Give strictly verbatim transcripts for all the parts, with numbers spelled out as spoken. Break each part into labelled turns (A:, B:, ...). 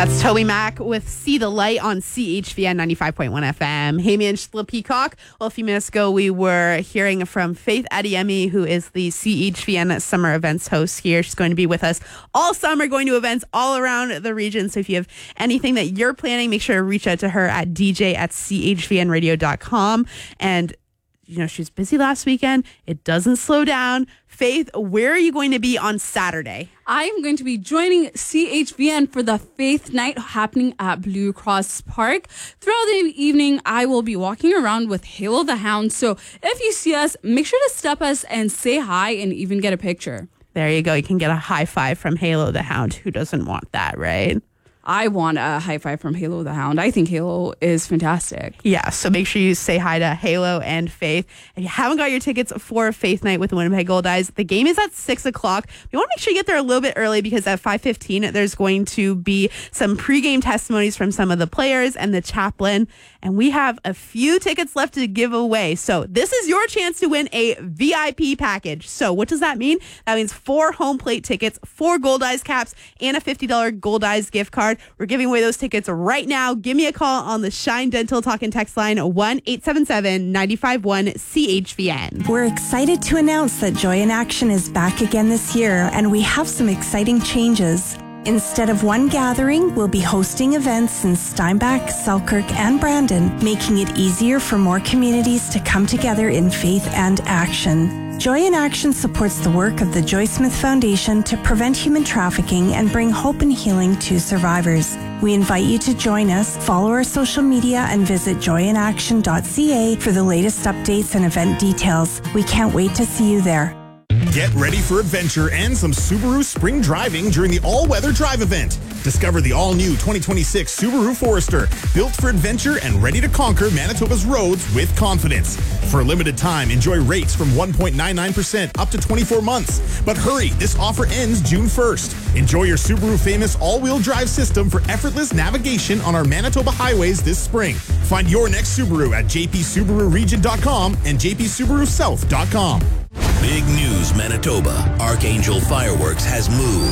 A: That's Toby Mac with See the Light on C H V N ninety-five point one F M. Hey, man, Angela Peacock. Well, a few minutes ago, we were hearing from Faith Adeyemi, who is the C H V N summer events host here. She's going to be with us all summer, going to events all around the region. So if you have anything that you're planning, make sure to reach out to her at d j at c h v n radio dot com. And you know, she was busy last weekend. It doesn't slow down. Faith, where are you going to be on Saturday?
B: I'm going to be joining C H V N for the Faith Night happening at Blue Cross Park. Throughout the evening, I will be walking around with Halo the Hound. So if you see us, make sure to stop us and say hi and even get a picture.
A: There you go. You can get a high five from Halo the Hound. Who doesn't want that, right?
B: I want a high five from Halo the Hound. I think Halo is fantastic.
A: Yeah, so make sure you say hi to Halo and Faith. If you haven't got your tickets for Faith Night with the Winnipeg Gold Eyes, the game is at six o'clock. You want to make sure you get there a little bit early because at five fifteen, there's going to be some pregame testimonies from some of the players and the chaplain. And we have a few tickets left to give away. So this is your chance to win a V I P package. So what does that mean? That means four home plate tickets, four Gold Eyes caps, and a fifty dollars Gold Eyes gift card. We're giving away those tickets right now. Give me a call on the Shine Dental Talk and Text line one eight seven seven, nine five one, C H V N.
C: We're excited to announce that Joy in Action is back again this year, and we have some exciting changes. Instead of one gathering, we'll be hosting events in Steinbach, Selkirk, and Brandon, making it easier for more communities to come together in faith and action. Joy in Action supports the work of the Joy Smith Foundation to prevent human trafficking and bring hope and healing to survivors. We invite you to join us, follow our social media, and visit joy in action dot c a for the latest updates and event details. We can't wait to see you there.
D: Get ready for adventure and some Subaru spring driving during the all-weather drive event. Discover the all-new twenty twenty-six Subaru Forester, built for adventure and ready to conquer Manitoba's roads with confidence. For a limited time, enjoy rates from one point nine nine percent up to twenty-four months. But hurry, this offer ends June first. Enjoy your Subaru famous all-wheel drive system for effortless navigation on our Manitoba highways this spring. Find your next Subaru at j p subaru region dot com and j p subaru south dot com.
E: Big news, Manitoba. Archangel Fireworks has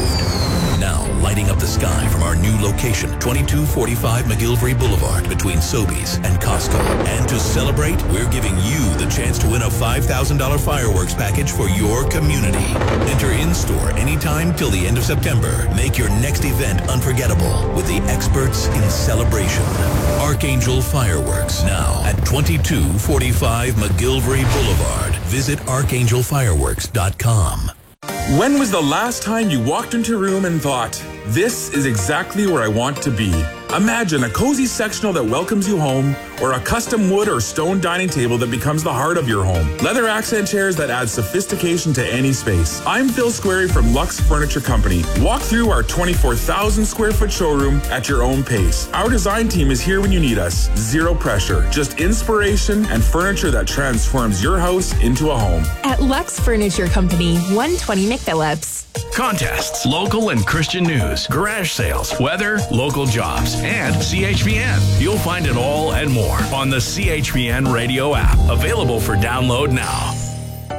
E: moved. Now lighting up the sky from our new location, twenty-two forty-five McGillivray Boulevard between Sobeys and Costco. And to celebrate, we're giving you the chance to win a five thousand dollars fireworks package for your community. Enter in-store anytime till the end of September. Make your next event unforgettable with the experts in celebration. Archangel Fireworks, now at twenty-two forty-five McGillivray Boulevard. Visit archangel fireworks dot com.
F: When was the last time you walked into a room and thought, this is exactly where I want to be? Imagine a cozy sectional that welcomes you home, or a custom wood or stone dining table that becomes the heart of your home. Leather accent chairs that add sophistication to any space. I'm Phil Squarey from Lux Furniture Company. Walk through our twenty-four thousand square foot showroom at your own pace. Our design team is here when you need us. Zero pressure, just inspiration and furniture that transforms your house into a home.
G: At Lux Furniture Company, one twenty McPhillips.
H: Contests, local and Christian news, garage sales, weather, local jobs, and C H V N. You'll find it all and more on the C H V N radio app, available for download now.